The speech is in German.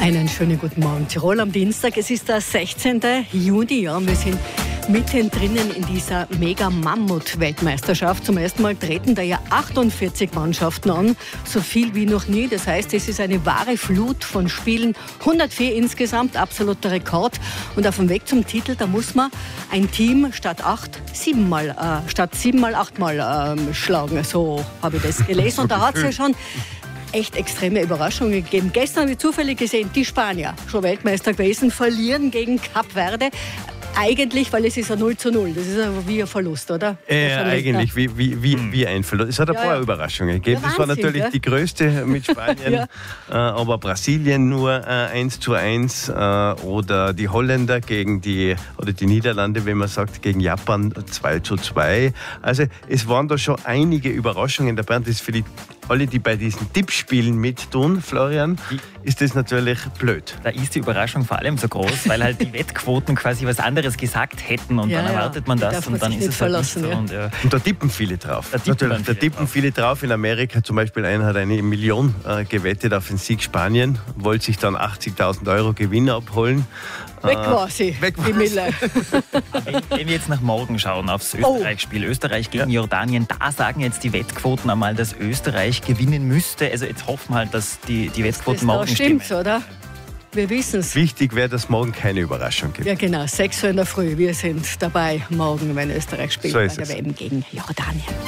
Einen schönen guten Morgen. Tirol am Dienstag. Es ist der 16. Juni. Ja, wir sind mittendrin in dieser Mega-Mammut-Weltmeisterschaft. Zum ersten Mal treten da ja 48 Mannschaften an. So viel wie noch nie. Das heißt, es ist eine wahre Flut von Spielen. 104 insgesamt, absoluter Rekord. Und auf dem Weg zum Titel, da muss man ein Team statt 7 mal 8 Mal schlagen. So habe ich das gelesen. Und da hat es ja schon echt extreme Überraschungen gegeben. Gestern habe ich zufällig gesehen, die Spanier, schon Weltmeister gewesen, verlieren gegen Kap Verde. Eigentlich, weil es ist ein 0:0. Das ist aber wie ein Verlust, oder? Eigentlich wie ein Verlust. Es hat ein paar Überraschungen gegeben. Das war natürlich die größte mit Spanien. Aber Brasilien nur 1:1 oder die Holländer gegen die Niederlande, wenn man sagt, gegen Japan 2:2. Also es waren da schon einige Überraschungen dabei. Und das für alle, die bei diesen Tippspielen mittun, Florian, ist das natürlich blöd. Da ist die Überraschung vor allem so groß, weil halt die Wettquoten quasi was anderes gesagt hätten und dann erwartet man das und dann ist es halt nicht so. Und da tippen viele drauf. Da tippen viele drauf. In Amerika zum Beispiel, einer hat 1 Million gewettet auf den Sieg Spanien, wollte sich dann 80.000 Euro Gewinn abholen. Weg war sie, die Mille. Wenn wir jetzt nach morgen schauen aufs Österreich-Spiel, Österreich gegen Jordanien, da sagen jetzt die Wettquoten einmal, dass Österreich gewinnen müsste. Also jetzt hoffen wir halt, dass die Wettquoten morgen stimmen. Stimmt's, oder? Wir wissen es. Wichtig wäre, dass morgen keine Überraschung gibt. Ja genau, 6 Uhr in der Früh. Wir sind dabei morgen, wenn Österreich spielt bei der WM gegen Jordanien.